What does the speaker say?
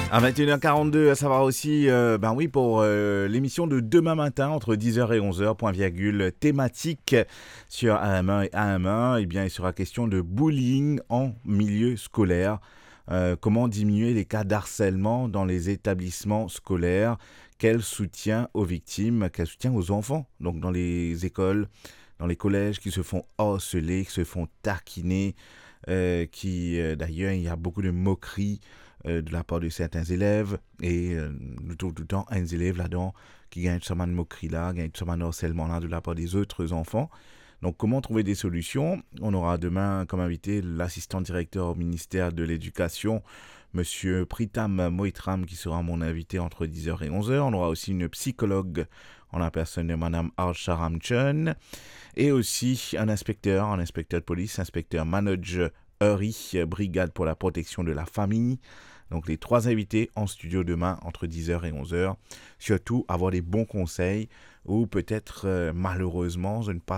À 21h42, à savoir aussi, pour l'émission de demain matin, entre 10h et 11h, point virgule, thématique sur AM1 et AM1, il sera question de bullying en milieu scolaire. Comment diminuer les cas d'harcèlement dans les établissements scolaires? Quel soutien aux victimes? Quel soutien aux enfants? Donc dans les écoles, dans les collèges qui se font harceler, qui se font taquiner, d'ailleurs il y a beaucoup de moqueries de la part de certains élèves et tout le temps un élève là-dedans qui gagne ce de moquerie là, gagne ce de harcèlement là de la part des autres enfants. Donc comment trouver des solutions? On aura demain comme invité l'assistant directeur au ministère de l'Éducation, Monsieur Pritam Moitram, qui sera mon invité entre 10h et 11h. On aura aussi une psychologue en la personne de Madame Archa Ramchun et aussi un inspecteur de police, inspecteur manager brigade pour la protection de la famille. Donc les trois invités en studio demain entre 10h et 11h. Surtout avoir des bons conseils ou peut-être malheureusement, je ne